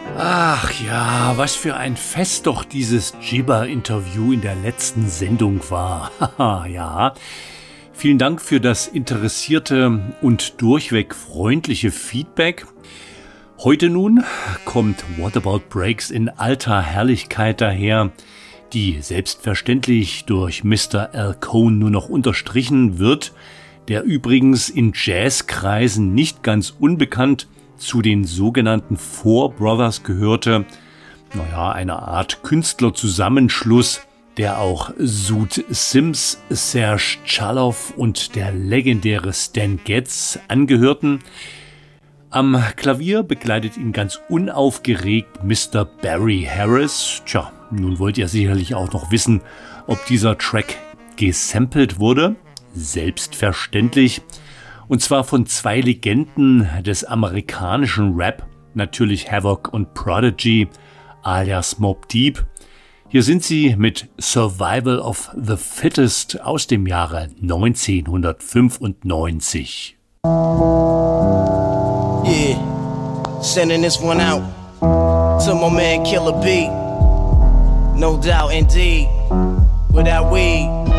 Ach ja, was für ein Fest doch dieses Jibber-Interview in der letzten Sendung war. Haha, ja. Vielen Dank für das interessierte und durchweg freundliche Feedback. Heute nun kommt What About Breaks in alter Herrlichkeit daher, die selbstverständlich durch Mr. Al Cohn nur noch unterstrichen wird, der übrigens in Jazzkreisen nicht ganz unbekannt zu den sogenannten Four Brothers gehörte, eine Art Künstlerzusammenschluss, der auch Zoot Sims, Serge Tchallov und der legendäre Stan Getz angehörten. Am Klavier begleitet ihn ganz unaufgeregt Mr. Barry Harris. Tja, nun wollt ihr sicherlich auch noch wissen, ob dieser Track gesampelt wurde. Selbstverständlich. Und zwar von zwei Legenden des amerikanischen Rap, natürlich Havoc und Prodigy, alias Mobb Deep. Hier sind sie mit Survival of the Fittest aus dem Jahre 1995. Yeah, sending this one out to my man Killer B. No doubt indeed, without weed